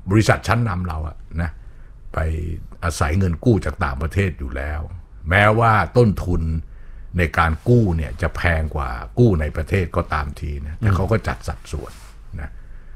บริษัทชั้นนำเราอะนะไปอาศัยเงินกู้จากต่างประเทศอยู่แล้วแม้ว่าต้นทุนในการกู้เนี่ยจะแพงกว่ากู้ในประเทศก็ตามทีนะแต่เขาก็จัดสัดส่วนนะ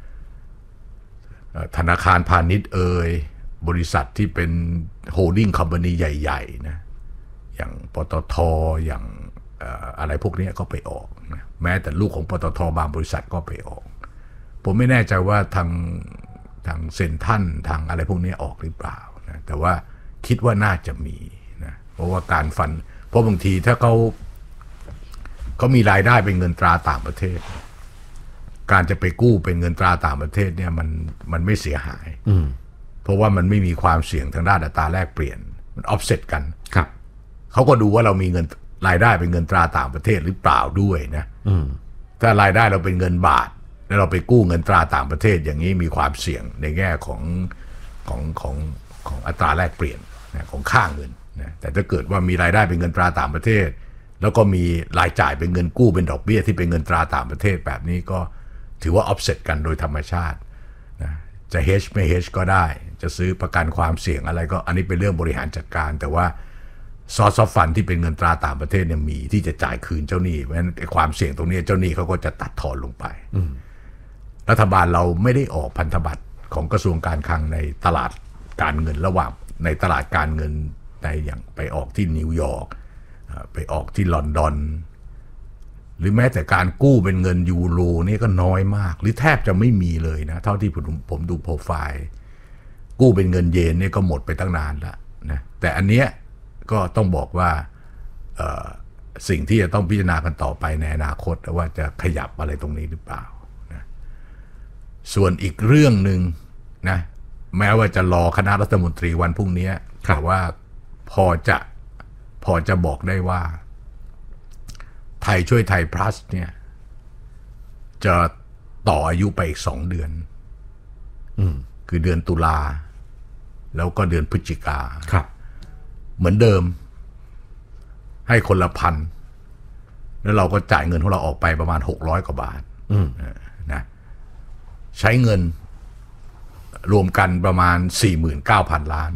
ธนาคารพาณิชย์บริษัทที่เป็นโฮลดิ้งคอมพานีใหญ่ๆนะอย่างปตท.อย่างอะไรพวกนี้ก็ไปออกนะแม้แต่ลูกของปตท.บางบริษัทก็ไปออกผมไม่แน่ใจว่าทางเซ็นทรัลทางอะไรพวกนี้ออกหรือเปล่านะแต่ว่าคิดว่าน่าจะมีนะเพราะว่าการฟันเพราะบางทีถ้าเขามีรายได้เป็นเงินตราต่างประเทศการจะไปกู้เป็นเงินตราต่างประเทศเนี่ยมันไม่เสียหายเพราะว่ามันไม่มีความเสี่ยงทางด้านอัตราแลกเปลี่ยนมันออฟเซ็ตกันครับเขาก็ดูว่าเรามีเงินรายได้เป็นเงินตราต่างประเทศหรือเปล่าด้วยนะถ้ารายได้เราเป็นเงินบาทแล้วเราไปกู้เงินตราต่างประเทศอย่างนี้มีความเสี่ยงในแง่ของอัตราแลกเปลี่ยนนะของค่าเงินนะแต่ถ้าเกิดว่ามีรายได้เป็นเงินตราต่างประเทศแล้วก็มีรายจ่ายเป็นเงินกู้เป็นดอกเบี้ยที่เป็นเงินตราต่างประเทศแบบนี้ก็ถือว่าออฟเซ็ตกันโดยธรรมชาตินะจะ hedge ไม่ hedge ก็ได้จะซื้อประกันความเสี่ยงอะไรก็อันนี้เป็นเรื่องบริหารจัดการแต่ว่าsource of fund ที่เป็นเงินตราต่างประเทศเนี่ยมีที่จะจ่ายคืนเจ้าหนี้เพราะฉะนั้นความเสี่ยงตรงนี้เจ้าหนี้เขาก็จะตัดทอนลงไปรัฐบาลเราไม่ได้ออกพันธบัตรของกระทรวงการคลังในตลาดการเงินระหว่างในตลาดการเงินในอย่างไปออกที่นิวยอร์กไปออกที่ลอนดอนหรือแม้แต่การกู้เป็นเงินยูโรนี่ก็น้อยมากหรือแทบจะไม่มีเลยนะเท่าที่ผมดูโปรไฟล์กู้เป็นเงินเยนนี่ก็หมดไปตั้งนานแล้วนะแต่อันเนี้ยก็ต้องบอกว่าสิ่งที่จะต้องพิจารณากันต่อไปในอนาคตว่าจะขยับอะไรตรงนี้หรือเปล่านะส่วนอีกเรื่องหนึ่งนะแม้ว่าจะรอคณะรัฐมนตรีวันพรุ่งนี้แต่ว่าพอจะบอกได้ว่าไทยช่วยไทย plus เนี่ยจะต่ออายุไปอีก2 เดือนคือเดือนตุลาแล้วก็เดือนพฤศจิกาเหมือนเดิมให้คนละพันแล้วเราก็จ่ายเงินของเราออกไปประมาณ600 กว่าบาทนะใช้เงินรวมกันประมาณ 49,000 ล้าน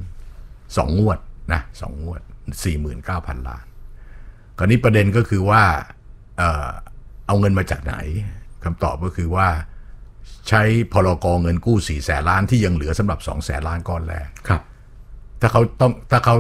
2 งวดนะ2 งวด 49,000 ล้านคราวนี้ประเด็นก็คือว่าเอาเงินมาจากไหนคำตอบก็คือว่าใช้พรก.เงินกู้400,000 ล้านที่ยังเหลือสำหรับ200,000 ล้านก้อนแรกครับถ้าเขา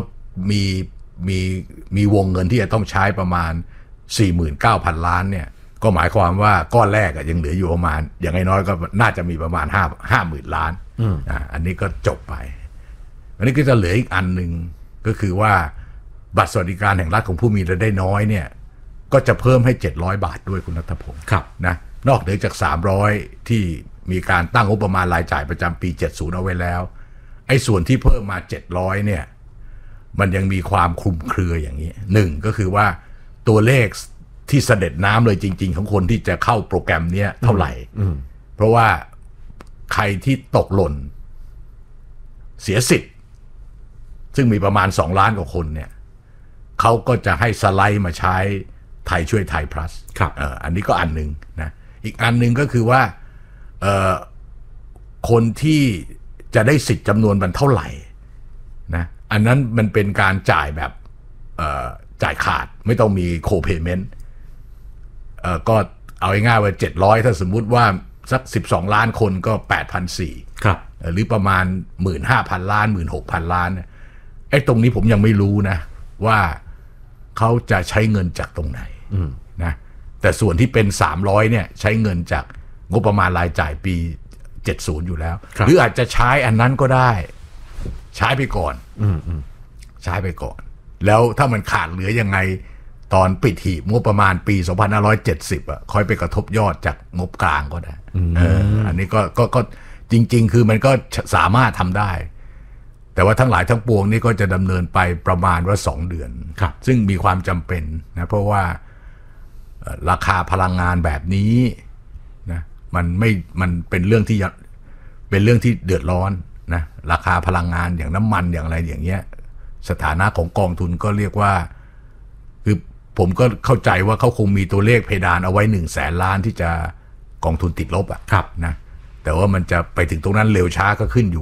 มีวงเงินที่จะต้องใช้ประมาณ 49,000 ล้านเนี่ยก็หมายความว่าก้อนแรกยังเหลืออยู่ประมาณอย่างน้อยก็น่าจะมีประมาณ50,000 ล้านอันนี้ก็จบไปอันนี้ก็จะเหลืออีกอันหนึ่งก็คือว่าบัตรสวัสดิการแห่งรัฐของผู้มีรายได้น้อยเนี่ยก็จะเพิ่มให้700 บาทด้วยคุณณัฐพงศ์นะนอกเหนือจาก300ที่มีการตั้งงบประมาณรายจ่ายประจำปี70เอาไว้แล้วไอ้ส่วนที่เพิ่มมา700เนี่ยมันยังมีความคลุมเครืออย่างนี้1ก็คือว่าตัวเลขที่เสด็จน้ำเลยจริงๆของคนที่จะเข้าโปรแกรมนี้เท่าไหร่เพราะว่าใครที่ตกหล่นเสียสิทธิ์ซึ่งมีประมาณ2 ล้านกว่าคนเนี่ยเขาก็จะให้สไลด์มาใช้ไทยช่วยไทย plus อันนี้ก็อันหนึ่งนะอีกอันหนึ่งก็คือว่าคนที่จะได้สิทธิ์จำนวนมันเท่าไหร่นะอันนั้นมันเป็นการจ่ายแบบจ่ายขาดไม่ต้องมีโคเพย์เมนต์ก็เอาง่ายๆว่า700ถ้าสมมุติว่าสัก12 ล้านคนก็ 8,400 ครับหรือประมาณ 15,000 ล้าน 16,000 ล้านไอ้ตรงนี้ผมยังไม่รู้นะว่าเขาจะใช้เงินจากตรงไหนนะแต่ส่วนที่เป็น300เนี่ยใช้เงินจากงบประมาณรายจ่ายปี70อยู่แล้วหรืออาจจะใช้อันนั้นก็ได้ใช้ไปก่อนใช้ไปก่อนแล้วถ้ามันขาดเหลือยังไงตอนปิดหีบงบประมาณปี2570ค่อยไปกระทบยอดจากงบกลางก็ได้อันนี้ก็จริงๆคือมันก็สามารถทำได้แต่ว่าทั้งหลายทั้งปวงนี่ก็จะดำเนินไปประมาณว่า2 เดือนซึ่งมีความจำเป็นนะเพราะว่าราคาพลังงานแบบนี้นะมันเป็นเรื่องที่เดือดร้อนนะราคาพลังงานอย่างน้ำมันอย่างอะไรอย่างเงี้ยสถานะของกองทุนก็เรียกว่าคือผมก็เข้าใจว่าเขาคงมีตัวเลขเพดานเอาไว้100,000 ล้านที่จะกองทุนติดลบนะแต่ว่ามันจะไปถึงตรงนั้นเร็วช้าก็ขึ้นอยู่